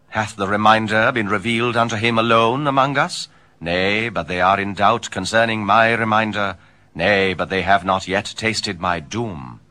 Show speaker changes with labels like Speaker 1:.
Speaker 1: Hath the reminder been revealed unto him alone among us? Nay, but they are in doubt concerning my reminder. Nay, but they have not yet tasted my doom.